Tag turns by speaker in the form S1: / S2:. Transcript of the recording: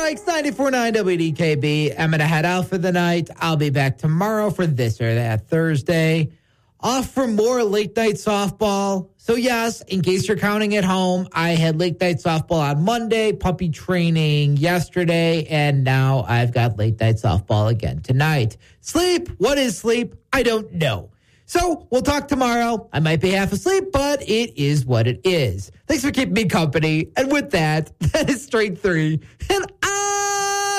S1: Mike's 94.9 WDKB. I'm going to head out for the night. I'll be back tomorrow for this or that Thursday. Off for more late night softball. So yes, in case you're counting at home, I had late night softball on Monday, puppy training yesterday, and now I've got late night softball again tonight. Sleep? What is sleep? I don't know. So we'll talk tomorrow. I might be half asleep, but it is what it is. Thanks for keeping me company. And with that, that is straight three. And